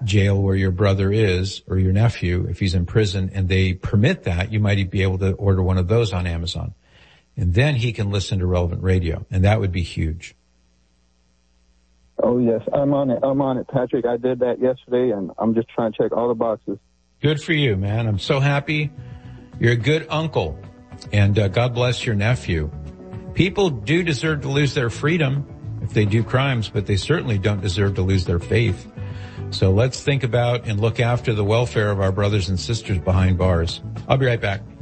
jail where your brother is or your nephew, if he's in prison and they permit that, you might be able to order one of those on Amazon. And then he can listen to Relevant Radio, and that would be huge. Oh, yes, I'm on it, Patrick. I did that yesterday, and I'm just trying to check all the boxes. Good for you, man. I'm so happy. You're a good uncle, and God bless your nephew. People do deserve to lose their freedom if they do crimes, but they certainly don't deserve to lose their faith. So let's think about and look after the welfare of our brothers and sisters behind bars. I'll be right back.